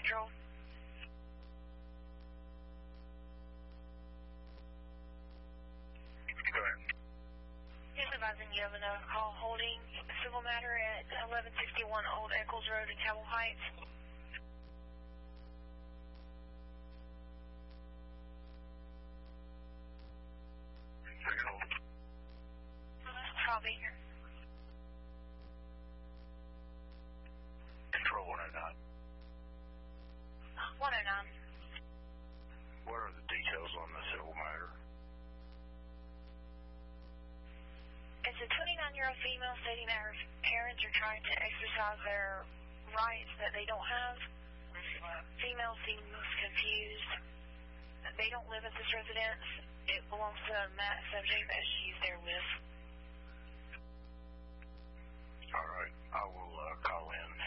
Control. Go ahead. Just advising you of a call holding civil matter at 1161 Old Eccles Road in Cabell Heights. Copy. Control 109. 109. What are the details on the civil matter? It's a 29-year-old female stating that her parents are trying to exercise their rights that they don't have. Female seems confused. They don't live at this residence. It belongs to a mat subject that she's there with. All right. I will call in.